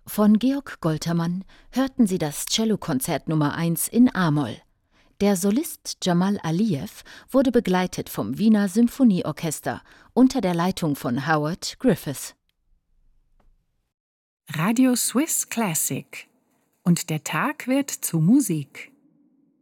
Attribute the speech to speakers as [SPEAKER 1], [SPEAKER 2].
[SPEAKER 1] Von Georg Goltermann hörten Sie das Cellokonzert Nummer 1 in a-Moll. Der Solist Jamal Aliyev wurde begleitet vom Wiener Symphonieorchester unter der Leitung von Howard Griffiths.
[SPEAKER 2] Radio Swiss Classic. Und der Tag wird zu Musik.